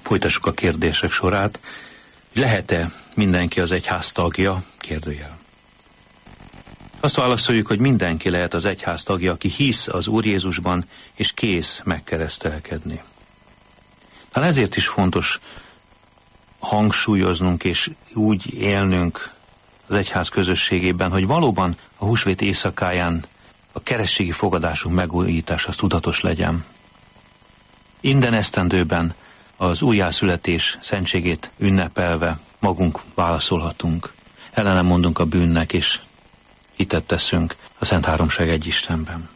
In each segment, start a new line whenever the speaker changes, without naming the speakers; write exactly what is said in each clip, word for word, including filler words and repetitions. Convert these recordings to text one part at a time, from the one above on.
Folytassuk a kérdések sorát. Lehet-e mindenki az egyház tagja? Kérdőjel. Azt válaszoljuk, hogy mindenki lehet az egyház tagja, aki hisz az Úr Jézusban, és kész megkeresztelkedni. Talán ezért is fontos hangsúlyoznunk, és úgy élnünk az egyház közösségében, hogy valóban a húsvét éjszakáján a keresztségi fogadásunk megújítása tudatos legyen. Innen esztendőben az újjászületés szentségét ünnepelve magunk válaszolhatunk. Ellenem mondunk a bűnnek, és hitet teszünk a Szent Háromság egy Istenben.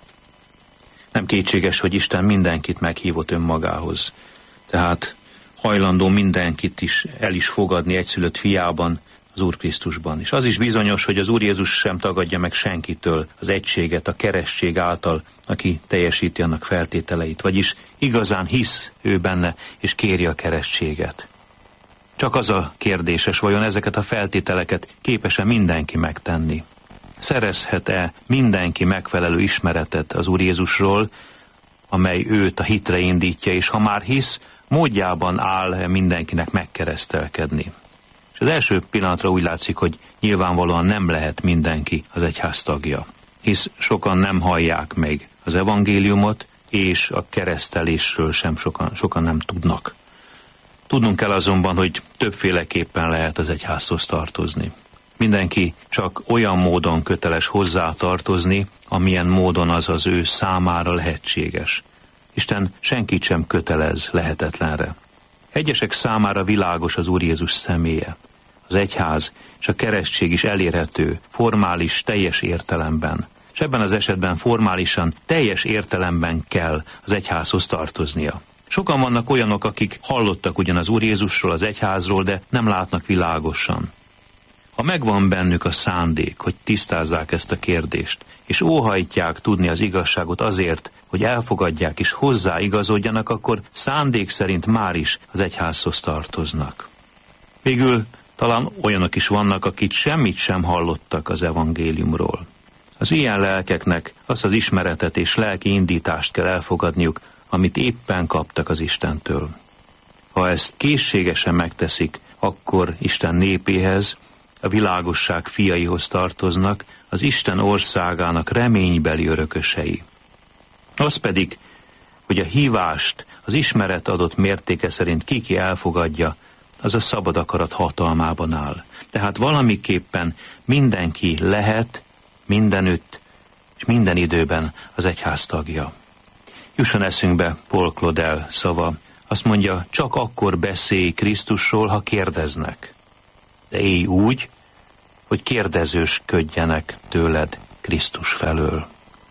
Nem kétséges, hogy Isten mindenkit meghívott önmagához. Tehát hajlandó mindenkit is el is fogadni egyszülött fiában, az Úr Krisztusban. És az is bizonyos, hogy az Úr Jézus sem tagadja meg senkitől az egységet a keresztség által, aki teljesíti annak feltételeit, vagyis igazán hisz ő benne, és kéri a keresztséget. Csak az a kérdéses, vajon ezeket a feltételeket képes-e mindenki megtenni? Szerezhet-e mindenki megfelelő ismeretet az Úr Jézusról, amely őt a hitre indítja, és ha már hisz, módjában áll mindenkinek megkeresztelkedni? És az első pillanatra úgy látszik, hogy nyilvánvalóan nem lehet mindenki az egyház tagja, hisz sokan nem hallják meg az evangéliumot, és a keresztelésről sem sokan, sokan nem tudnak. Tudnunk kell azonban, hogy többféleképpen lehet az egyházhoz tartozni. Mindenki csak olyan módon köteles hozzá tartozni, amilyen módon az az ő számára lehetséges. Isten senkit sem kötelez lehetetlenre. Egyesek számára világos az Úr Jézus személye. Az egyház és a keresztség is elérhető, formális, teljes értelemben. És ebben az esetben formálisan, teljes értelemben kell az egyházhoz tartoznia. Sokan vannak olyanok, akik hallottak ugyan az Úr Jézusról, az egyházról, de nem látnak világosan. Ha megvan bennük a szándék, hogy tisztázzák ezt a kérdést, és óhajtják tudni az igazságot azért, hogy elfogadják és hozzáigazodjanak, akkor szándék szerint már is az egyházhoz tartoznak. Végül talán olyanok is vannak, akik semmit sem hallottak az evangéliumról. Az ilyen lelkeknek azt az ismeretet és lelki indítást kell elfogadniuk, amit éppen kaptak az Istentől. Ha ezt készségesen megteszik, akkor Isten népéhez, a világosság fiaihoz tartoznak, az Isten országának reménybeli örökösei. Az pedig, hogy a hívást az ismeret adott mértéke szerint ki-ki elfogadja, az a szabad akarat hatalmában áll. Tehát valamiképpen mindenki lehet, mindenütt és minden időben az egyház tagja. Jusson eszünkbe Paul Claudel szava, azt mondja, csak akkor beszélj Krisztusról, ha kérdeznek. De élj úgy, hogy kérdezősködjenek tőled Krisztus felől.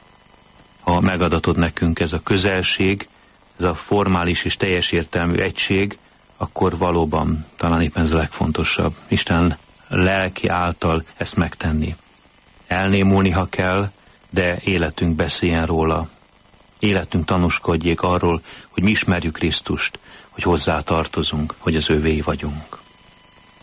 Ha megadatod nekünk ez a közelség, ez a formális és teljes értelmű egység, akkor valóban talán éppen ez a legfontosabb. Isten lelki által ezt megtenni. Elnémulni, ha kell, de életünk beszéljen róla. Életünk tanúskodjék arról, hogy mi ismerjük Krisztust, hogy hozzá tartozunk, hogy az övéi vagyunk.